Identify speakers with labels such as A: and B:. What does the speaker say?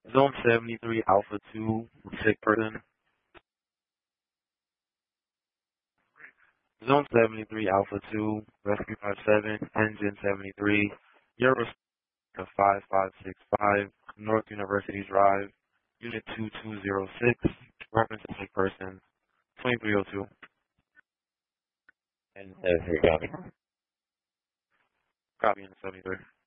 A: Zone 73 Alpha 2, sick person. Zone 73 Alpha 2, Rescue 57, Engine 73, Euro 5565, North University Drive, Unit 2206, reference to sick person, 2302.
B: And 73 copy.
A: Copy in 73.